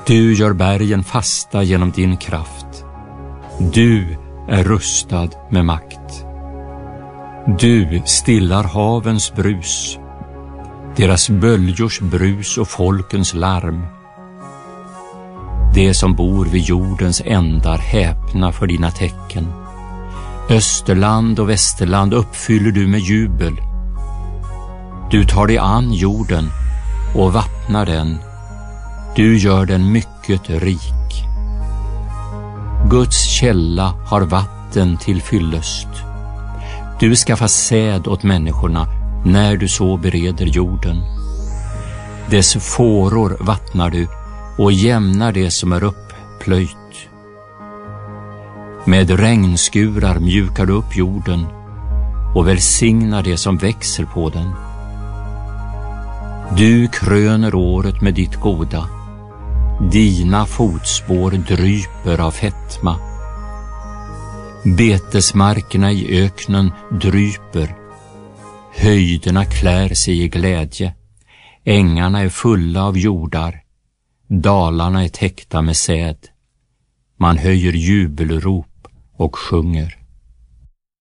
Du gör bergen fasta genom din kraft. Du är rustad med makt. Du stillar havens brus, deras böljors brus och folkens larm. Det som bor vid jordens ändar häpna för dina tecken. Österland och västerland uppfyller du med jubel. Du tar dig an jorden och vattnar den. Du gör den mycket rik. Guds källa har vatten till fyllest. Du skaffar säd åt människorna när du så bereder jorden. Dess fåror vattnar du och jämnar det som är upplöjt. Med regnskurar mjukar du upp jorden och välsignar det som växer på den. Du kröner året med ditt goda. Dina fotspår dryper av fetma. Betesmarkerna i öknen dryper. Höjderna klär sig i glädje. Ängarna är fulla av jordar. Dalarna är täckta med säd. Man höjer jubelrop och sjunger.